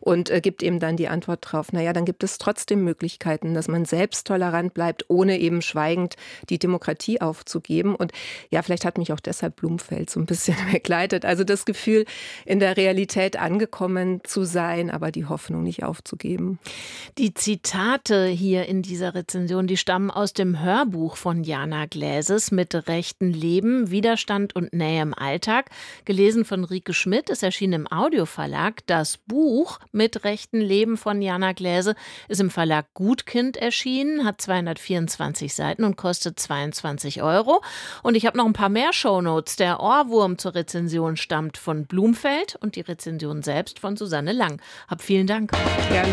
und gibt eben dann die Antwort drauf, naja, dann gibt es trotzdem Möglichkeiten, dass man selbst tolerant bleibt, ohne eben schweigend die Demokratie aufzugeben. Und ja, vielleicht hat mich auch deshalb Blumfeld so ein bisschen begleitet. Also das Gefühl, in der Realität angekommen zu sein, aber die Hoffnung nicht aufzugeben. Die Zitate hier in dieser Rezension, die stammen aus dem Hörbuch von Jana Gläses mit Rechten Leben, Widerstand und Nähe im Alltag, gelesen von Rike Schmidt. Es erschien im Audioverlag. Das Buch mit Rechten Leben von Jana Gläse ist im Verlag Gutkind erschienen, hat 224 Seiten und kostet 22 €. Und ich habe noch ein paar mehr Shownotes. Der Ohrwurm zur Rezension stammt von Blumfeld und die Rezension selbst von Susanne Lang. Vielen Dank. Gerne.